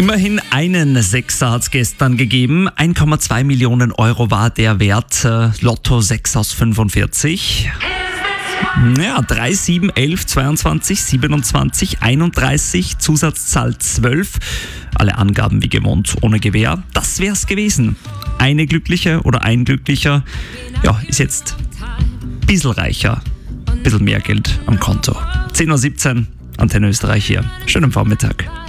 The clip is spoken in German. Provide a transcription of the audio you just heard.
Immerhin einen Sechser hat es gestern gegeben. 1,2 Millionen Euro war der Wert. Lotto 6 aus 45. Ja, 3, 7, 11, 22, 27, 31, Zusatzzahl 12. Alle Angaben wie gewohnt ohne Gewähr. Das wär's gewesen. Eine Glückliche oder ein Glücklicher, ja, ist jetzt ein bisschen reicher, ein bisschen mehr Geld am Konto. 10.17 Uhr, Antenne Österreich hier. Schönen Vormittag.